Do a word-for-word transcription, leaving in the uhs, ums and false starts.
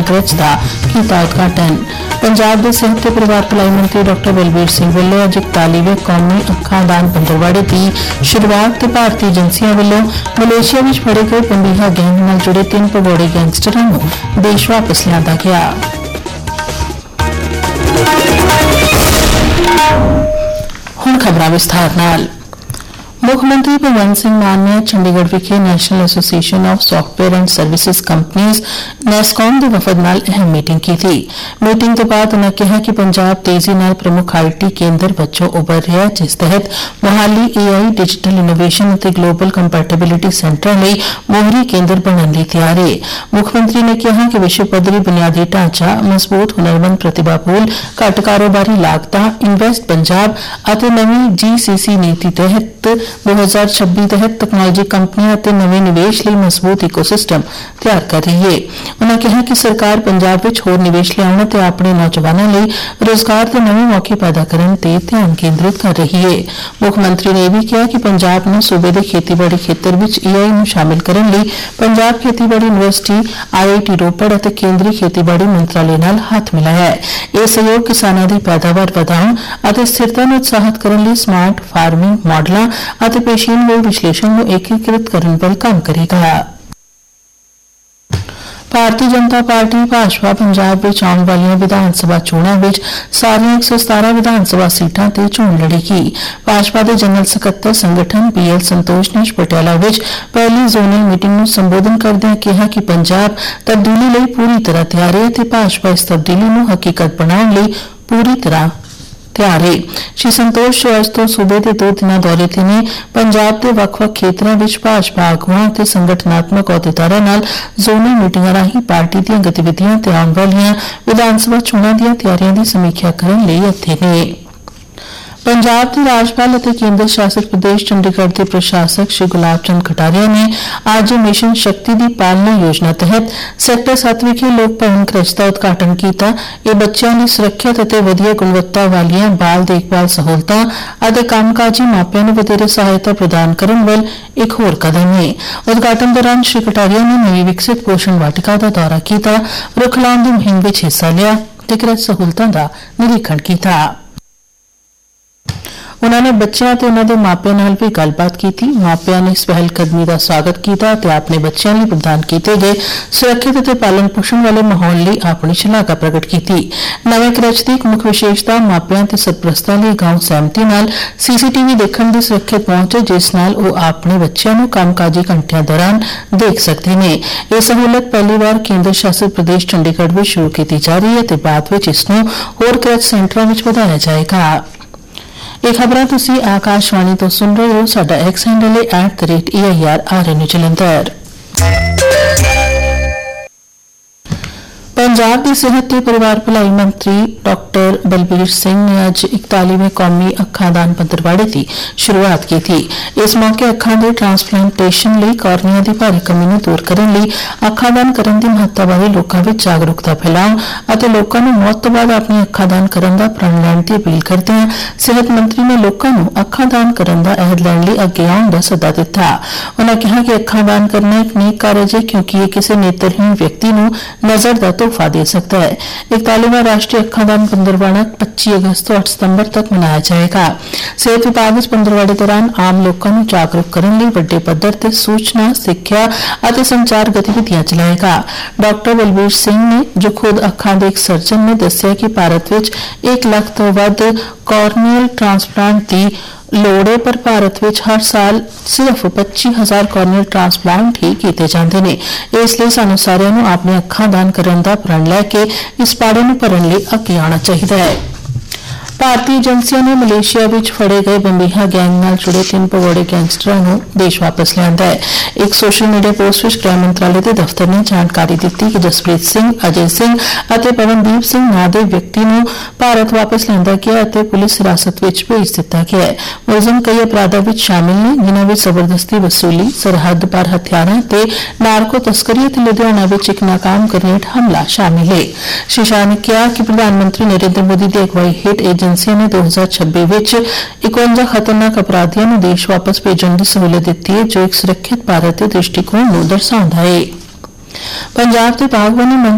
Creche का किया उद्घाटन। पंजाब के सेहत ते परिवार भलाई मंत्री डॉक्टर बलबीर सिंह वालों अज इकतालीवें कौमी अखां दान पंद्रवाड़े की शुरुआत ते भारतीय एजेंसियों वालों मलेशिया में फड़े गए बंबीहा गैंग नाल जुड़े तीन भगौड़े गैंगस्टरां नूं देश वापस लिआंदा गया। हुण खबरां विस्तार नाल। मुख्यमंत्री भगवंत सिंह मान ने चंडीगढ़ विखे national association of software and services companies NASSCOM के वफद नाल अहम मीटिंग की थी। मीटिंग के बाद उन्होंने कहा कि पंजाब तेजी नाल प्रमुख आई टी केंद्र वजों उभर रहा है, जिस तहत मोहाली ए आई डिजिटल इनोवेशन और ग्लोबल कंपैटिबिलिटी सेंटर लिए मोहरी केंद्र बनने लिए तैयार है। मुख्यमंत्री ने कहा कि विश्व पद्धरी बुनियादी ढांचा, मजबूत हुनरमंद प्रतिभा पूल, घट कारोबारी लागतां, इन्वेस्ट पंजाब और नवी जी सी सी नीति तहत दो हज़ार छब्बीस तहत तकनोलॉजी कंपनियां और नवे निवेश लिए मजबूत इकोसिस्टम तैयार कर रही है। उन्होंने कहा कि सरकार पंजाब में होर निवेश लियाउण ते अपने नौजवानों लिए रोजगार के नवे मौके पैदा करने ते ध्यान केंद्रित कर रही है। मुख्यमंत्री ने यह भी कहा कि पंजाब ने सूबे के खेतीबाड़ी खेतर में ए आई नूं शामिल करने लिए पंजाब खेतीबाड़ी यूनिवर्सिटी, आई आई टी रोपड़ और केंद्रीय खेतीबाड़ी मंत्रालय नाल हाथ मिलाया है। यह सहयोग किसानों की पैदावार वधाउण और स्थिरता नूं उत्साहित करने लिए स्मार्ट फार्मिंग मॉडलों और पेशीनगोई विश्लेषण को एकीकृत करने पर काम करेगा। भारतीय जनता पार्टी भाजपा पंजाब में आने वाली विधान सभा चोणों में सारिया एक सौ सतारा विधान सभा सीटां ते चोण लड़ेगी। भाजपा के जनरल सकत्तर संगठन पी एल संतोष ने पटियाला में पहली जोनल मीटिंग में संबोधन करदे कहा कि पंजाब तब्दीली लिए पूरी तरह तैयार है ते भाजपा इस तब्दीली को हकीकत बनाने लिए पूरी तरह तैयार है। श्री संतोष अज तो सूबे के दो दिन दौरे ते ने पंजाब के वक्-वक् खेत्रों में भाजपा आगुआं ते संगठनात्मक अहुदेदारां नाल जोनल मीटिंगां राहीं पार्टी दीआं गतिविधियां ते आउण वालीआं विधान सभा चोणां दीआं तैयारियां दी समीक्षा करन लई इत्थे ने। पंजाब के राज्यपाल और केंद्र शासित प्रदेश चंडीगढ़ के प्रशासक श्री गुलाब चंद कटारिया ने आज मिशन शक्ति की पालना योजना तहत सैक्टर सत्त विखे लोक भवन क्रच का उद्घाटन किया। यह बच्चों की सुरक्षित और वधिया गुणवत्ता वाली बाल देखभाल सहूलतां और कामकाजी मापियां नूं वधेरे सहायता प्रदान करने वाल एक होर कदम है। उद्घाटन दौरान श्री कटारिया ने नवी विकसित पोषण वाटिका का दौरा किया, रुख लाउण की मुहिम में हिस्सा लिया ते क्रच सहूलतां का निरीक्षण किया। उन्होंने बच्चों और उन्होंने मापिया नाल भी गलबात की थी। मापिया ने इस पहलकदमी का स्वागत किया और अपने बच्चों लिए प्रदान किए गए सुरक्षित और पालन पोषण वाले माहौल लिए अपनी शलाघा प्रगट की। नवे क्रच की एक मुख्य विशेषता मापिया और सरप्रस्तां लिए गांव सहमति नाल सीसीटीवी देखने की सुरक्षित पहुंच है, जिस नाल वो अपने बच्चों को कामकाजी घंटिया दौरान देख सकते हैं। यह सहूलत पहली बार केंद्र शासित प्रदेश चंडीगढ़ में शुरू की जा रही है तो बाद में इसनूं होर क्रच सेंटरों में बढ़ाया जाएगा। ये खबरां तुसी आकाशवाणी तो सुन रहे हो। साडा एक्स हैंडल है at the rate A I R are N Jalandhar. Punjab के सेहत ते परिवार भलाई मंत्री डॉक्टर बलबीर सिंह ने अज इकतालीवें कौमी अखां दान पंद्रवाड़े की शुरुआत की थी। इस मौके अखां दे ट्रांसप्लांटेशन लिए कॉर्निया की भारी कमी नूं दूर करने लिए अखां दान करने की महत्ता बारे लोगों में जागरूकता फैलाउण और लोगों को मौत तो बाद अपनी अखां दान करने का प्रण लैण की अपील करते हैं सेहत मंत्री ने लोगों को अखां दान करने का अहद लैण लिए अगे आउण का सद्दा दिता। उन्होंने कहा कि अखां दान करना एक नेक कारज है, क्योंकि यह किसी नेत्रहीन व्यक्ति को नजर का तोहफा दे सकता है। इकतालीवां राष्ट्रीय अखां दान पंद्रवाड़ा पच्चीस अगस्त तो आठ सितंबर तक मनाया जाएगा। सेहत विभाग इस पंद्रवाड़े दौरान आम लोगों को जागरूक करने लिए बड़े पद्धर ते सूचना, सिक्ख्या और संचार गतिविधियां चलाएगा। डॉक्टर बलबीर सिंह ने जो खुद अखां दे एक सर्जन ने दस्सिया कि भारत में एक लाख तो वध कॉर्नियल ट्रांसप्लांट की लोड़ है, पर भारत में हर साल सिर्फ पच्चीस हजार कॉर्नियल ट्रांसप्लांट ही किए जाते हैं। इसलिए सानू सारिਆਂ ਨੂੰ अपनी अखां दान करने का प्रण लैके इस पाड़े में भरने लिए अगे आना चाहिए। भारतीय एजेंसियों ने मलेशिया में फड़े गए बंबीहा गैंग नाल जुड़े तीन भगौड़े गैंगस्टरां नूं देश वापस लिआंदा है। एक सोशल मीडिया पोस्ट में गृह मंत्रालय के दफ्तर ने जानकारी दी कि जसप्रीत सिंह, अजय सिंह और पवनदीप सिंह नां दे व्यक्ति नूं भारत वापस लिआंदा गया और पुलिस हिरासत में भेज दिता गया है। मुलजिम कई अपराधों में शामिल ने, जिन्हां विच जबरदस्ती वसूली, सरहद पार हथियारों ते नारको तस्करी ते लुधियाना में एक नाकाम ग्रेनेड हमला शामिल है। श्री शाह ने कहा कि प्रधानमंत्री नरेंद्र मोदी की अगवाई हेठ एजेंसियों ने दो हजार छब्बीस में इकवंजा खतरनाक अपराधियों को देश वापस भेजने की सहूलत दी है, जो एक सुरक्षित भारत के दृष्टिकोण को दर्शाता है। पंजाब के बागवानी